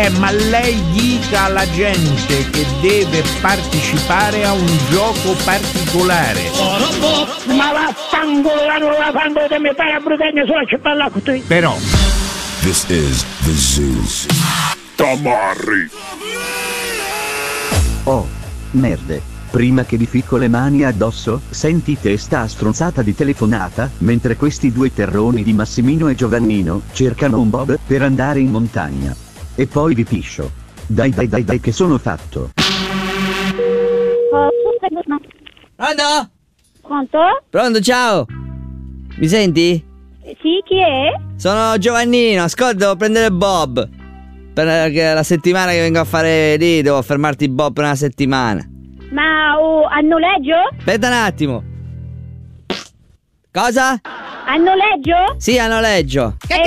ma lei dica alla gente che deve partecipare a un gioco particolare. Ma vaffanculo, la fango che mi fai a brutenne sulla cipolla con te. Però This is the zoo. Tamarri. Oh, merde. Prima che vi ficco le mani addosso, senti te sta stronzata di telefonata, mentre questi due terroni di Massimino e Giovannino cercano un bob per andare in montagna. E poi vi piscio. Dai che sono fatto. Pronto? Pronto? Pronto, ciao. Mi senti? Sì, chi è? Sono Giovannino, ascolta, devo prendere Bob. Per la settimana che vengo a fare lì, devo fermarti Bob per una settimana. Ma a noleggio? Aspetta un attimo. Cosa? A noleggio? Sì, a noleggio. Che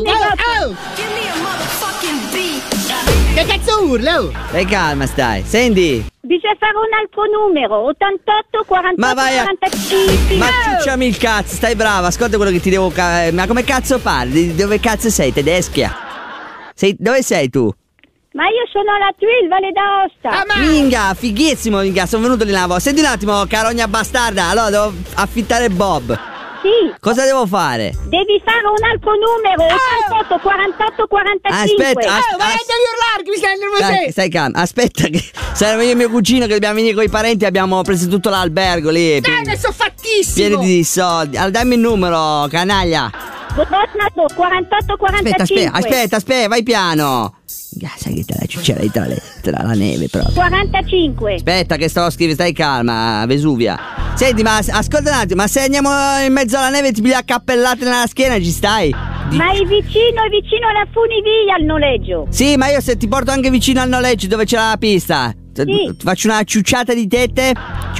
cazzo urla? Stai calma, stai. Senti. Bisogna fare un altro numero, 88 48 Ma vai a... 45. Ma ciucciami il cazzo, stai brava. Ascolta quello che ti devo... Ma come cazzo parli? Dove cazzo sei, tedeschia? Dove sei tu? Ma io sono la Tuile, Valle d'Aosta. Minga, fighissimo, minga, sono venuto lì in lavoro. Senti un attimo, carogna bastarda. Allora, devo affittare Bob. Sì. Cosa devo fare? Devi fare un altro numero, 88 48 45. Aspetta, vai a urlarti, mi stai nervosendo. Stai calmo, aspetta che saremo io e mio cugino che dobbiamo venire con i parenti. Abbiamo preso tutto l'albergo lì. Dai, sono fattissimo. Pieni di soldi. Allora, dammi il numero, canaglia. 48 45. Aspetta, vai piano. Sai che te la ciuccerei tra la neve proprio. 45. Aspetta che stavo a scrivere, stai calma, Vesuvia. Senti, ma ascolta un attimo, ma se andiamo in mezzo alla neve e ti pigli a cappellate nella schiena, ci stai? Ma è vicino alla funivia al noleggio. Sì, ma io se ti porto anche vicino al noleggio dove c'è la pista, sì. Ti faccio una ciucciata di tette.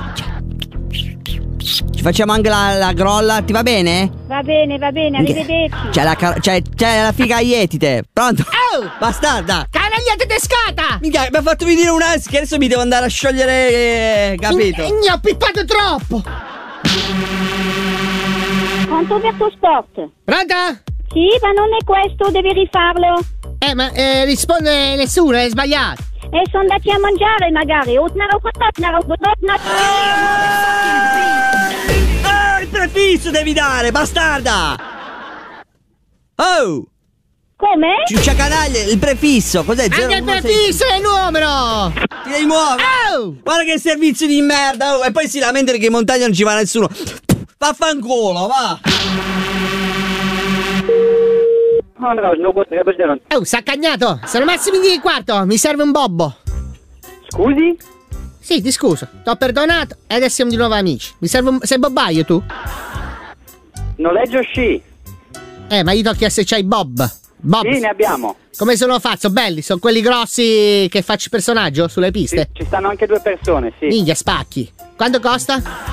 Ci facciamo anche la grolla, ti va bene? Va bene, arrivederci. C'è la figa ietite. Pronto? Oh! Bastarda! Canaglia tedescata! Minchia, mi ha fatto venire un ansia che adesso mi devo andare a sciogliere, capito? Mi ho pippato troppo! Pronto Verto Sport? Pronta? Sì, ma non è questo, devi rifarlo. Ma risponde nessuno, è sbagliato. Sono andati a mangiare magari. Il prefisso devi dare, bastarda! Oh! Come? Ciuccia canaglia, il prefisso, cos'è? Anche il prefisso è il numero! Ti devi muovere! Oh! Guarda che servizio di merda! Oh! E poi si lamenta che in montagna non ci va nessuno! Vaffanculo, va! Oh, saccagnato! Sono Massimi di quarto, mi serve un bobbo! Scusi? Sì, ti scuso, t'ho perdonato e adesso siamo di nuovo amici. Mi serve sei bobbaio tu? Noleggio sci. Ma io ti ho chiesto se c'hai Bob. Sì, ne abbiamo. Come sono fatti? Sono belli? Sono quelli grossi che faccio personaggio sulle piste? Ci stanno anche 2 persone, sì. Minchia, spacchi. Quanto costa?